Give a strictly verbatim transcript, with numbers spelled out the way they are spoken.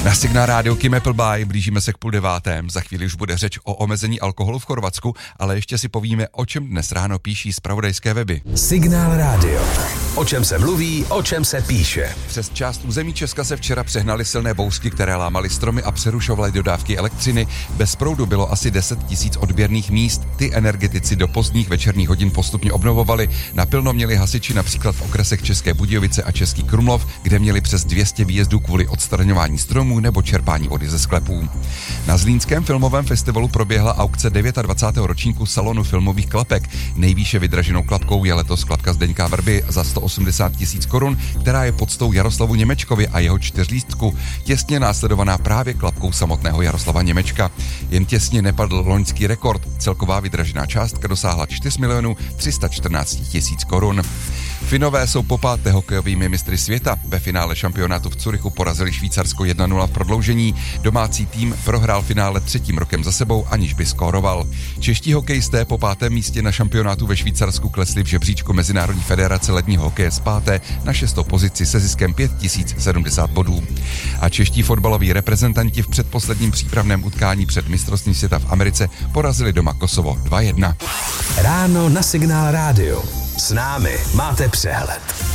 Na Signál rádio Kim Appleby, blížíme se k půl devátem. Za chvíli už bude řeč o omezení alkoholu v Chorvatsku, ale ještě si povíme, o čem dnes ráno píší zpravodajské weby. Signál rádio. O čem se mluví, o čem se píše. Přes část území Česka se včera přehnaly silné bouřky, které lámaly stromy a přerušovaly dodávky elektřiny. Bez proudu bylo asi deset tisíc odběrných míst. Ty energetici do pozdních večerních hodin postupně obnovovali. Napilno měli hasiči například v okresech České Budějovice a Český Krumlov, kde měli přes dvě stě výjezdů kvůli odstraňování stromů nebo čerpání vody ze sklepů. Na Zlínském filmovém festivalu proběhla aukce dvacátého devátého ročníku salonu filmových klapek. Nejvýše vydraženou klapkou je letos klapka Zdeňka Vrby za sto osmdesát tisíc korun, která je poctou Jaroslavu Němečkovi a jeho čtyřlístku, těsně následovaná právě klapkou samotného Jaroslava Němečka. Jen těsně nepadl loňský rekord. Celková vydražená částka dosáhla čtyři miliony tři sta čtrnáct tisíc korun. Finové jsou po páté hokejovými mistry světa. Ve finále šampionátu v Curychu porazili Švýcarsko jedna nula v prodloužení. Domácí tým prohrál finále třetím rokem za sebou, aniž by skóroval. Čeští hokejisté po pátém místě na šampionátu ve Švýcarsku klesli v žebříčku Mezinárodní federace ledního hokeje z páté na šestou pozici se ziskem pět tisíc sedmdesát bodů. A čeští fotbaloví reprezentanti v předposledním přípravném utkání před mistrovstvím světa v Americe porazili doma Kosovo dva jedna. Ráno na Signál rádio. S námi máte přehled.